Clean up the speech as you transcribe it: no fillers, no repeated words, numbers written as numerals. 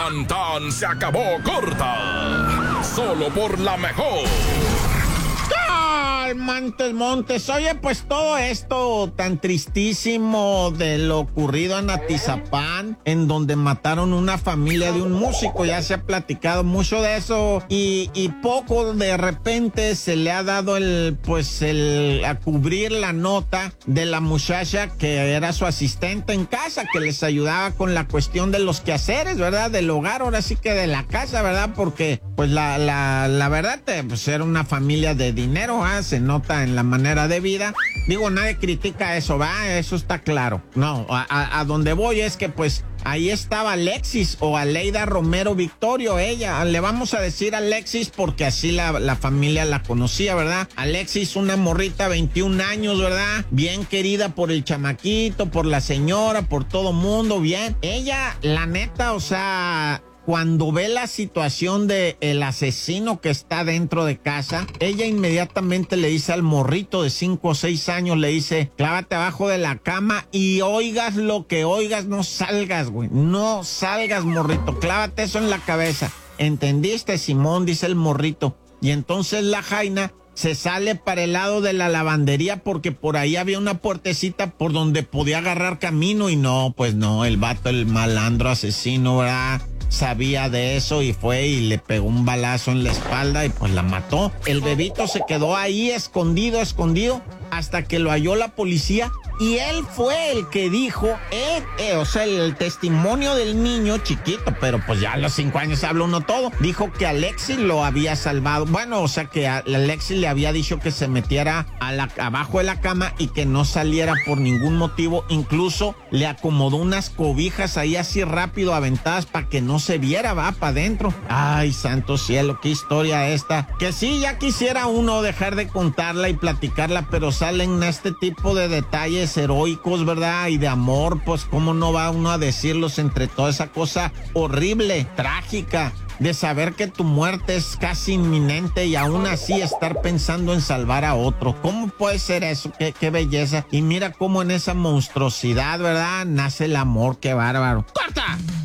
Tan tan se acabó corta. Solo por la mejor. Montes, Montes. Oye, pues todo esto tan tristísimo de lo ocurrido en Atizapán, en donde mataron una familia de un músico, ya se ha platicado mucho de eso y poco de repente se le ha dado a cubrir la nota de la muchacha que era su asistente en casa, que les ayudaba con la cuestión de los quehaceres, ¿verdad? Del hogar, ahora sí que de la casa, ¿verdad? Porque pues la verdad, pues era una familia de dinero, ¿ah? Se nota en la manera de vida. Digo, nadie critica eso, ¿va? Eso está claro. No, a donde voy es que pues ahí estaba Alexis o Aleida Romero Victorio, ella. Le vamos a decir Alexis porque así la familia la conocía, ¿verdad? Alexis, una morrita, 21 años, ¿verdad? Bien querida por el chamaquito, por la señora, por todo mundo, bien. Ella, la neta, o sea, cuando ve la situación de el asesino que está dentro de casa, ella inmediatamente le dice al morrito de 5 o 6 años, le dice, clávate abajo de la cama y oigas lo que oigas, no salgas, güey. No salgas, morrito, clávate eso en la cabeza. ¿Entendiste, Simón? Dice el morrito. Y entonces la Jaina se sale para el lado de la lavandería porque por ahí había una puertecita por donde podía agarrar camino y no, pues no, el vato, el malandro asesino, ¿verdad? Sabía de eso y fue y le pegó un balazo en la espalda y pues la mató. El bebito se quedó ahí escondido hasta que lo halló la policía y él fue el que dijo, o sea, el testimonio del niño chiquito, pero pues ya a los 5 años habla uno todo, dijo que Alexis lo había salvado. Bueno, o sea que Alexis le había dicho que se metiera abajo de la cama y que no saliera por ningún motivo, incluso le acomodó unas cobijas ahí así rápido aventadas para que no se viera, va, para adentro. Ay, santo cielo, qué historia esta, que sí, ya quisiera uno dejar de contarla y platicarla, pero salen este tipo de detalles heroicos, ¿verdad? Y de amor, pues cómo no va uno a decirlos entre toda esa cosa horrible, trágica, de saber que tu muerte es casi inminente y aún así estar pensando en salvar a otro. ¿Cómo puede ser eso? Qué belleza. Y mira cómo en esa monstruosidad, ¿verdad? Nace el amor, qué bárbaro. ¡Corta!